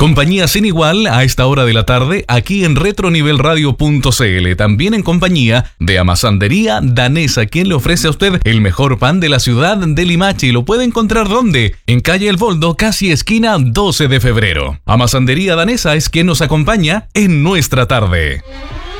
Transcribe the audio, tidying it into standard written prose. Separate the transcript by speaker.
Speaker 1: Compañía sin igual a esta hora de la tarde aquí en retronivelradio.cl. También en compañía de Amasandería Danesa, quien le ofrece a usted el mejor pan de la ciudad de Limache. Y lo puede encontrar ¿dónde? En calle El Boldo, casi esquina 12 de febrero. Amasandería Danesa es quien nos acompaña en nuestra tarde.